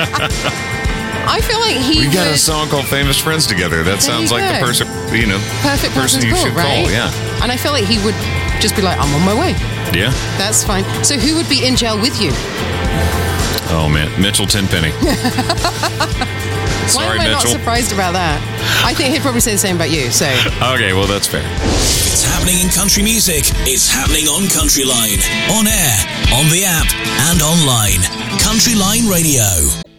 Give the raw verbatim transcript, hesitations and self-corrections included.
I feel like he We got would, a song called Famous Friends Together. That There sounds you like the go. person, you know, perfect person person you to should call, right? call. Yeah. And I feel like he would just be like, I'm on my way. Yeah. That's fine. So who would be in jail with you? Oh, man. Mitchell Tenpenny. Why Sorry, am I not Mitchell. surprised about that? I think he'd probably say the same about you. So Okay, well, that's fair. It's happening in country music. It's happening on Country Line. On air, on the app, and online. Country Line Radio.